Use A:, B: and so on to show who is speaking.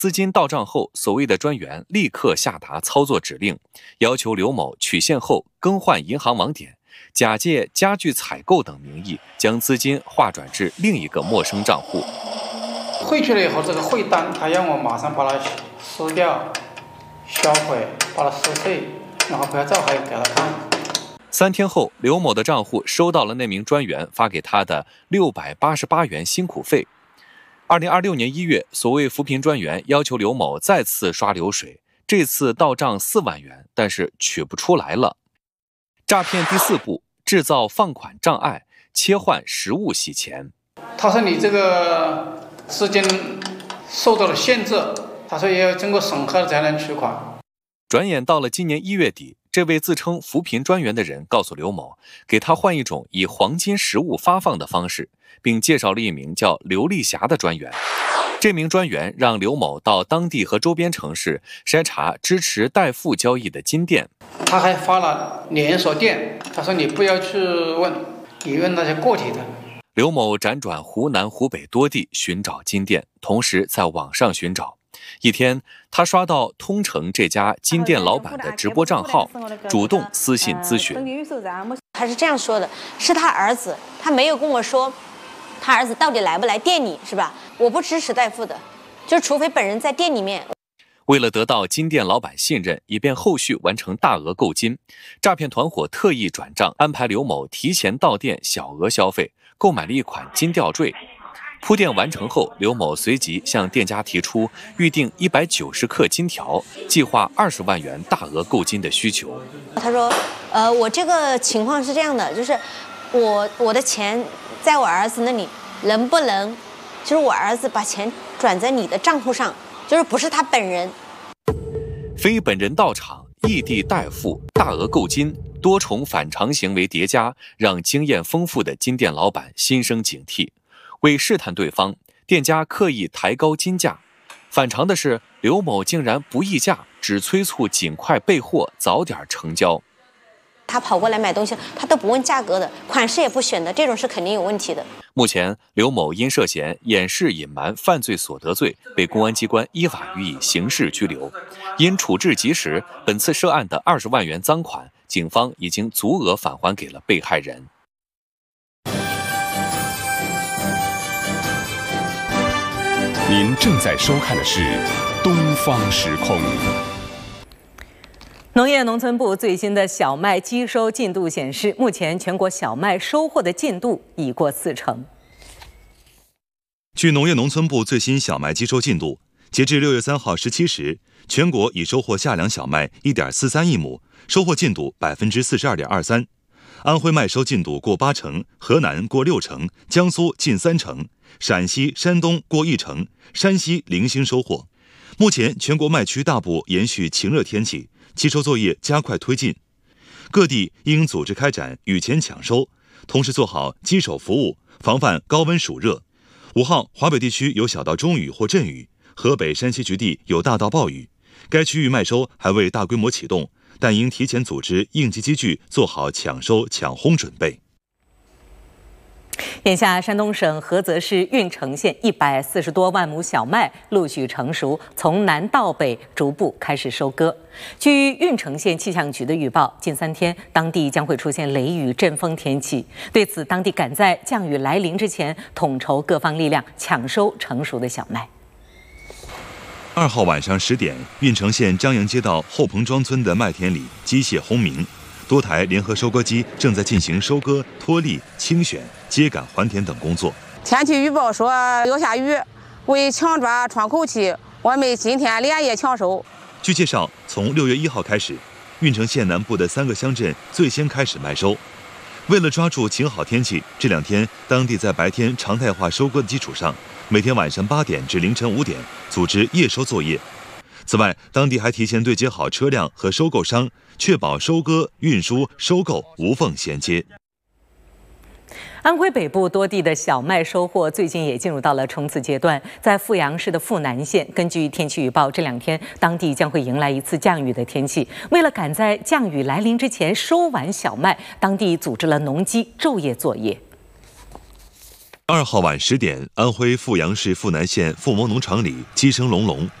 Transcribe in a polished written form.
A: 资金到账后，所谓的专员立刻下达操作指令，要求刘某取现后更换银行网点，假借家具采购等名义，将资金划转至另一个陌生账户。
B: 汇去了以后，这个汇单他让我马上把它撕掉、销毁，把它撕碎，然后拍照还有给他看。
A: 3天后，刘某的账户收到了那名专员发给他的688元辛苦费。2026年1月，所谓扶贫专员要求刘某再次刷流水，这次到账4万元，但是取不出来了。诈骗第4步，制造放款障碍，切换实物洗钱。
B: 他说你这个资金受到了限制，他说也要经过审核才能取款。
A: 转眼到了今年1月底，这位自称扶贫专员的人告诉刘某，给他换一种以黄金实物发放的方式，并介绍了一名叫刘丽霞的专员。这名专员让刘某到当地和周边城市筛查支持代付交易的金店。
B: 他还发了连锁店，他说你不要去问，你问那些个体的。
A: 刘某辗转湖南、湖北多地寻找金店，同时在网上寻找。一天，他刷到通城这家金店老板的直播账号，主动私信咨询。
C: 他是这样说的，是他儿子，他没有跟我说他儿子到底来不来店里，是吧？我不支持代付的，就除非本人在店里面。
A: 为了得到金店老板信任，以便后续完成大额购金，诈骗团伙特意转账，安排刘某提前到店小额消费，购买了一款金吊坠。铺垫完成后，刘某随即向店家提出预定190克金条，计划20万元大额购金的需求。
C: 他说，我这个情况是这样的，就是我的钱在我儿子那里，能不能就是我儿子把钱转在你的账户上，就是不是他本人。
A: 非本人到场，异地代付，大额购金，多重反常行为叠加，让经验丰富的金店老板心生警惕。为试探对方，店家刻意抬高金价。反常的是，刘某竟然不议价，只催促尽快备货，早点成交。
C: 他跑过来买东西，他都不问价格的，款式也不选的，这种是肯定有问题的。
A: 目前，刘某因涉嫌掩饰隐瞒犯罪所得罪，被公安机关依法予以刑事拘留。因处置及时，本次涉案的20万元赃款，警方已经足额返还给了被害人。
D: 您正在收看的是《东方时空》。
E: 农业农村部最新的小麦机收进度显示，目前全国小麦收获的进度已过40%。
F: 据农业农村部最新小麦机收进度，截至6月3号17时，全国已收获夏粮小麦1.43亿亩，收获进度42.23%。安徽麦收进度过80%，河南过60%，江苏近30%，陕西、山东过1%，山西零星收获。目前全国麦区大部延续晴热天气，机收作业加快推进。各地应组织开展雨前抢收，同时做好机手服务，防范高温暑热。5号，华北地区有小到中雨或阵雨，河北、山西局地有大到暴雨。该区域麦收还未大规模启动，但应提前组织应急机具，做好抢收抢烘准备。
E: 眼下，山东省菏泽市运城县140多万亩小麦陆续成熟，从南到北逐步开始收割。据运城县气象局的预报，近3天当地将会出现雷雨阵风天气。对此，当地赶在降雨来临之前，统筹各方力量抢收成熟的小麦。
F: 2号晚上10点，运城县张杨街道后棚庄村的麦田里机械轰鸣，多台联合收割机正在进行收割、脱粒、清选、秸秆还田等工作。
G: 天气预报说要下雨，为抢抓窗口期，我们今天连夜抢收。
F: 据介绍，从6月1号开始，运城县南部的3个乡镇最先开始麦收。为了抓住晴好天气，这2天当地在白天常态化收割的基础上，每天晚上8点至凌晨5点组织夜收作业。此外，当地还提前对接好车辆和收购商，确保收割、运输、收购无缝衔接。
E: 安徽北部多地的小麦收获最近也进入到了冲刺阶段。在阜阳市的阜南县，根据天气预报，这2天当地将会迎来一次降雨的天气。为了赶在降雨来临之前收完小麦，当地组织了农机昼夜作业。
F: 2号晚10点，安徽阜阳市阜南县阜蒙农场里鸡声隆隆，